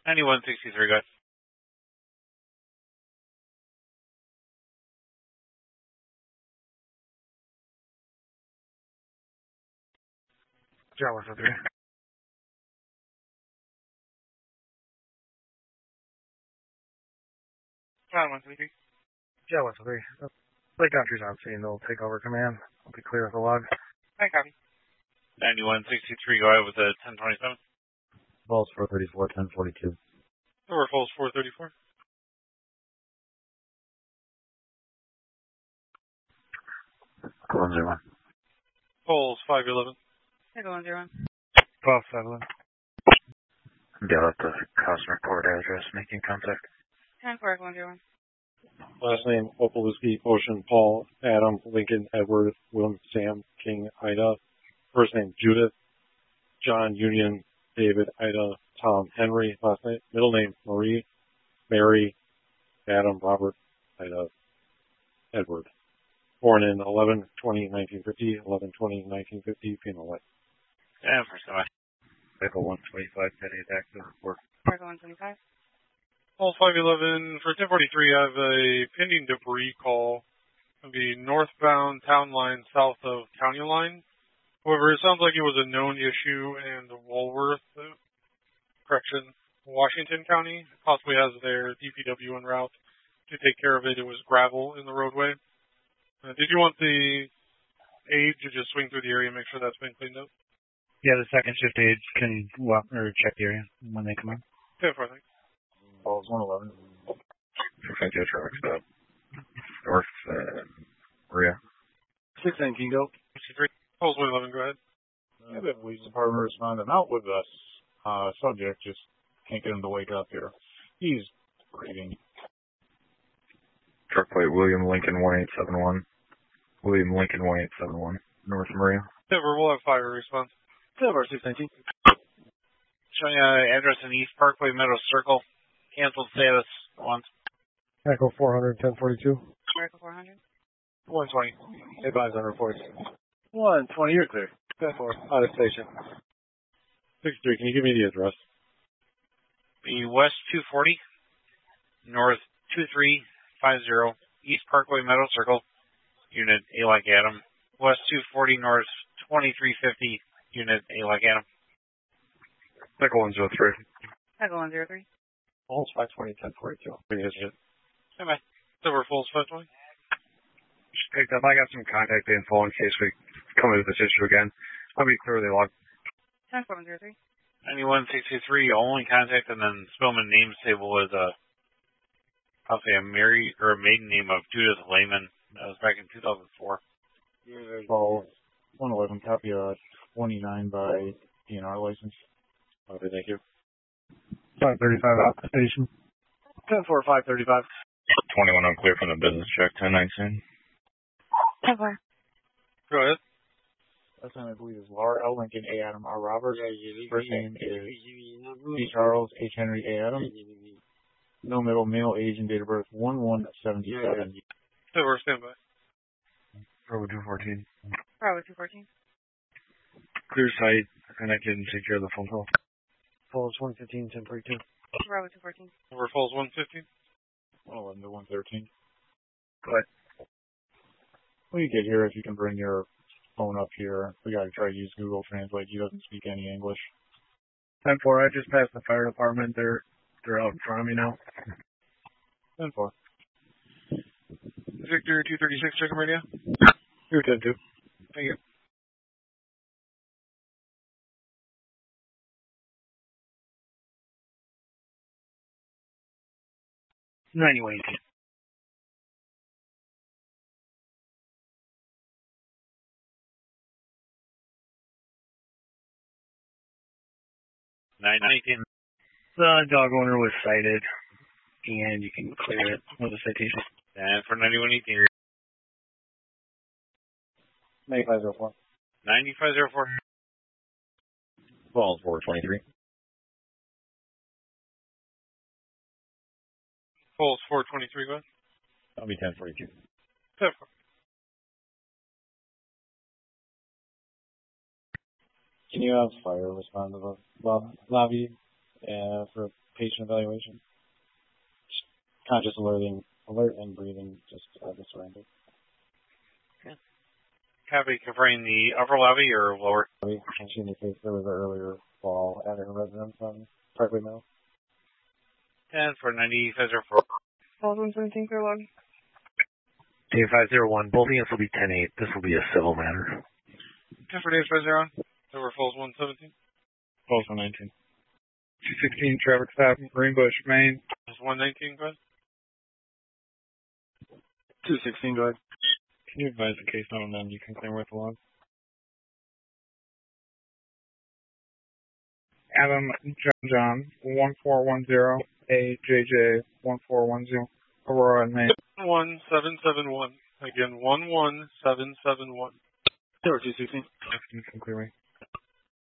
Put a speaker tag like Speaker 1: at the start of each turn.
Speaker 1: 9163, go ahead.
Speaker 2: John 143.
Speaker 1: John 133.
Speaker 2: John 143. Lake Country's on scene. They'll take over command. I'll be clear with the log.
Speaker 1: Hi, copy. 9163, go ahead with the 1027.
Speaker 3: Falls 434, 1042.
Speaker 1: Over falls 434.
Speaker 3: Go 01.
Speaker 1: Falls 511.
Speaker 4: Echo 101.
Speaker 2: 12-7.
Speaker 3: Got up the Cosner Port address, making contact.
Speaker 4: 10-4, Echo 101.
Speaker 5: Last name, Opalewski, Ocean, Paul, Adam, Lincoln, Edward, William, Sam, King, Ida. First name, Judith, John, Union, David, Ida, Tom, Henry. Last name, middle name, Marie, Mary, Adam, Robert, Ida, Edward. Born in 11/20/1950, 11/20/1950, female white.
Speaker 1: And first time.
Speaker 3: Echo 125, petty attack to report.
Speaker 4: Echo 125.
Speaker 1: Falls 511 for 1043, I have a pending debris call of the northbound town line south of county line. However, it sounds like it was a known issue and Walworth, Washington County possibly has their DPW en route to take care of it. It was gravel in the roadway. Did you want the aide to just swing through the area and make sure that's been cleaned up?
Speaker 2: Yeah, the second shift aides can walk or check the area when they come in.
Speaker 1: 10-4, thanks.
Speaker 3: Falls 111. Thank you, traffic stop. North, Maria.
Speaker 2: 619, go.
Speaker 1: 63. Falls 111, go ahead.
Speaker 6: The police department responded out with us. Subject just can't get him to wake up here. He's breathing.
Speaker 3: Truck plate William Lincoln 1871. William Lincoln 1871. North Maria.
Speaker 1: Denver, we'll have fire response.
Speaker 2: Denver 619.
Speaker 1: Showing address in East Parkway, Meadow Circle. Canceled status once.
Speaker 2: Echo 400, 1042.
Speaker 4: Echo 400.
Speaker 2: 120. Advise on reports. 120, you're clear. 10-4, out of station.
Speaker 5: 63, can you give me the address?
Speaker 1: The West 240, North 2350, East Parkway, Meadow Circle, Unit A like Adam. West 240, North 2350, Unit A like Adam.
Speaker 2: Echo 103.
Speaker 4: Echo 103.
Speaker 2: Falls 520, 1042.
Speaker 1: Hey, bye. Silver Falls 520.
Speaker 2: Just picked up. I got some contact info in case we come into this issue again. I'll be clear with the log.
Speaker 4: 10-4-103.
Speaker 1: 9163, only contact, and then Spillman names table was I'll say a maiden name of Judith Lehman. That was back in 2004.
Speaker 6: Falls 111, copy 29 by DNR license.
Speaker 5: Okay, thank you.
Speaker 2: 535 out the station. 10-4, 535.
Speaker 3: 21 unclear from the business check. 1019.
Speaker 4: 10-4.
Speaker 1: Go ahead.
Speaker 6: Last name I believe is Laura L. Lincoln A. Adam R. Roberts. First name is C. Charles H. Henry A. Adam. No middle, male, age, and date of birth 11/77.
Speaker 1: Silver, stand by.
Speaker 2: Bravo 214.
Speaker 4: Bravo 214.
Speaker 2: Clear site. And I can take care of the phone call. Falls 115, 1042.
Speaker 4: Bravo 214.
Speaker 1: Over Falls 115.
Speaker 6: 111 to 113.
Speaker 2: Go ahead.
Speaker 6: When you get here, if you can bring your phone up here, we got to try to use Google Translate. He doesn't speak any English.
Speaker 2: 10-4, I just passed the fire department. They're out in front of me now.
Speaker 6: 10-4.
Speaker 1: Victor 236, check radio.
Speaker 2: You're 10-2.
Speaker 1: Thank you.
Speaker 2: Anyway. The dog owner was cited, and you can clear it with a citation.
Speaker 1: And for 9118.
Speaker 6: 9504.
Speaker 1: 9504.
Speaker 3: Falls 423.
Speaker 1: Falls 423, go ahead.
Speaker 3: I'll be 1042.
Speaker 1: 10-4.
Speaker 6: Can you have fire respond to the lobby for
Speaker 5: patient evaluation. Conscious alert and breathing, just disoriented.
Speaker 1: Okay. Copy, confirming the upper lobby or lower?
Speaker 5: And she indicates there was an earlier fall at her residence on Parkway Mill.
Speaker 1: 10 for 9504.
Speaker 4: Falls 117, clear log.
Speaker 3: Dave 501, both units will be 10-8. This will be a civil matter.
Speaker 1: 10 for Dave 501. Over Falls 117.
Speaker 6: Falls 119.
Speaker 2: 216 traffic stop, Greenbush, Maine.
Speaker 1: Falls 119, go ahead.
Speaker 6: 216, go ahead. Can you advise the case on them? You can clear with the log.
Speaker 2: Adam John 1410, AJJ 1410, Aurora, Maine.
Speaker 1: 11771. Again, 11771.
Speaker 6: 216.
Speaker 2: Clear me.